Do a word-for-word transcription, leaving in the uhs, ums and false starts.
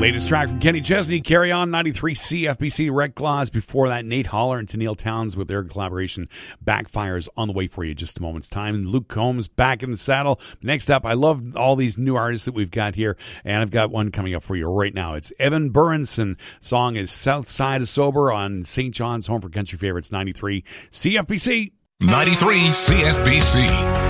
Latest track from Kenny Chesney, Carry On, ninety-three C F B C, Red Claws. Before that, Nate Holler and Tennille Towns with their collaboration, Backfires, on the way for you in just a moment's time. Luke Combs back in the saddle. Next up, I love all these new artists that we've got here, and I've got one coming up for you right now. It's Evan Burenson. Song is South Side of Sober on Saint John's Home for Country Favorites, ninety-three C F B C. ninety-three C F B C.